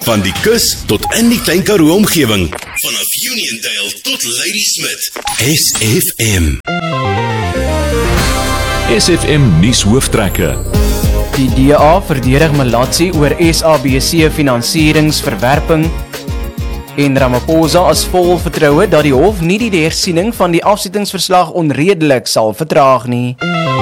Van die kus tot in die Klein Karoo omgewing. Vanaf Uniondale tot Ladysmith. SFM. SFM nuus hooftrekke. Die DA verdedig Malatsi oor SABC finansieringsverwerping en Ramaphosa as vol vertroue dat die hof nie die hersiening van die afsettingsverslag onredelik sal vertraag nie.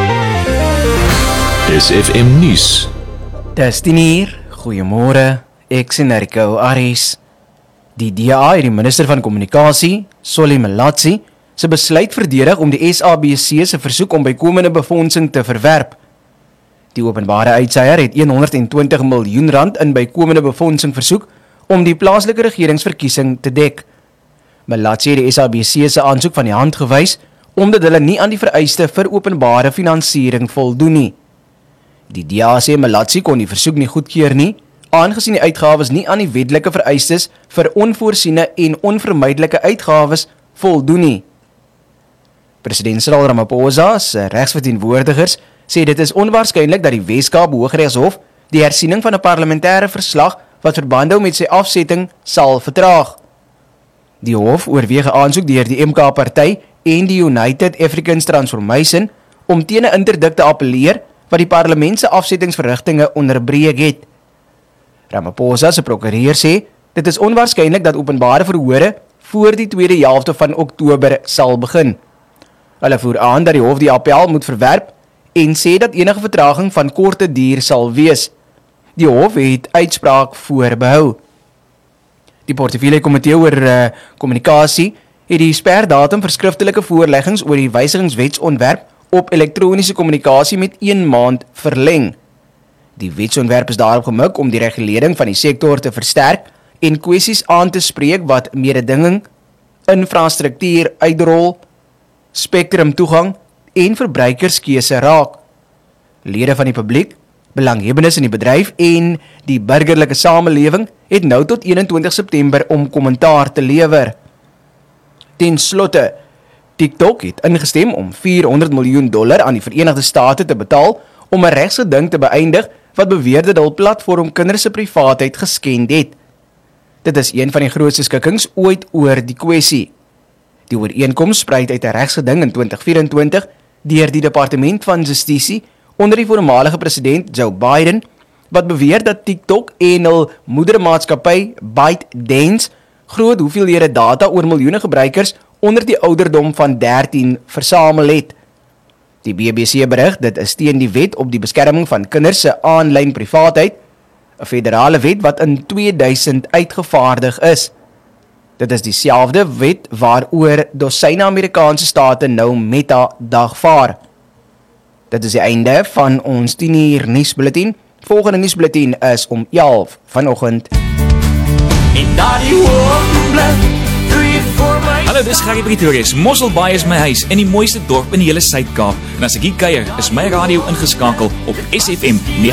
SFM nuus. Dis 10:00, goeiemôre, ek sien Rico Aries. Die DA het die minister van kommunikasie, Solly Malatsi, se besluit verdedig om die SABC se versoek om bykomende befondsing te verwerp. Die openbare uitsaier het R120 miljoen in bykomende befondsing versoek om die plaaslike regeringsverkiesing te dek. Malatsi het die SABC se aansoek van die hand gewys omdat hulle nie aan die vereiste vir openbare finansiering voldoen nie. Die DA sê Malatsi kon die versoek nie goedkeur nie, aangesien die uitgawes nie aan die wetlike vereistes vir onvoorsiene en onvermydelike uitgawes voldoen nie. President Cyril Ramaphosa se regsverteenwoordigers sê dit is onwaarskynlik dat die Weskaap Hooggeregshof die hersiening van 'n parlementêre verslag wat verband hou met sy afsetting sal vertraag. Die hof oorweeg 'n aansoek deur die MK-party en die United Africans Transformation om teen 'n interdik te appeleer wat die parlement se afsettingsverrigtinge onderbreek het. Ramaphosa se prokureur sê dit is onwaarskynlik dat openbare verhore voor die tweede helfte van Oktober sal begin. Hulle voer aan dat die hof die appel moet verwerp en sê dat enige vertraging van korte duur sal wees. Die hof het uitspraak voorbehou. Die portefeulje komitee oor kommunikasie het die sperdatum vir skriftelike voorleggings oor die wysigingswetsontwerp op elektroniese kommunikasie met 1 maand verleng. Die wetsontwerp is daarop gemik om die regulering van die sektor te versterk en kwessies aan te spreek wat mededinging, infrastruktuur uitrol, spektrum toegang en verbruikerskeuse raak. Lede van die publiek, belanghebbendes in die bedryf en die burgerlike samelewing het nou tot 21 September om kommentaar te lewer. Ten slotte, TikTok het ingestem om $400 miljoen aan die Verenigde State te betaal om 'n regsgeding te beëindig wat beweer dat hul platform kinders se privaatheid geskend het. Dit is een van die grootste skikkings ooit oor die kwessie. Die ooreenkoms spruit uit 'n regsgeding in 2024 deur die Departement van Justisie onder die voormalige president Joe Biden, wat beweer dat TikTok en hul moedermaatskappy ByteDance groot hoeveelhede data oor miljoene gebruikers onder die ouderdom van 13 versamel het. Die BBC berig dit is teen die wet op die beskerming van kinders se aanlyn privaatheid, 'n federale wet wat in 2000 uitgevaardig is. Dit is dieselfde wet waaroor dosyne Amerikaanse state nou Meta dagvaar. Dit is die einde van ons 10:00 nuusbulletin. Volgende nuusbulletin is om 11 vanoggend. Hallo, dis Gary Pretorius. Mosselbaai is my huis in die mooiste dorp in die hele Suid-Kaap. En as ek hier kuier, is my radio ingeskakel op SFM 90.5.